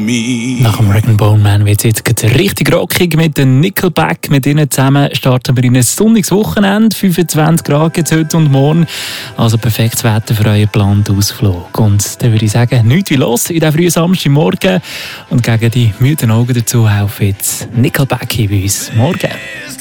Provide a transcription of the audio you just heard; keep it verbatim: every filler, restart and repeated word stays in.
me. Nach dem Rag and Bone Man wird es jetzt gerade richtig rockig mit den Nickelback. Mit ihnen zusammen starten wir in ein sonniges Wochenende. fünfundzwanzig Grad jetzt heute und morgen. Also perfektes Wetter für euren geplanten Ausflug. Und dann würde ich sagen, nichts wie los in diesem frühen Samstagmorgen. Und gegen die müden Augen dazu helfen jetzt Nickelback hier bei uns. Morgen.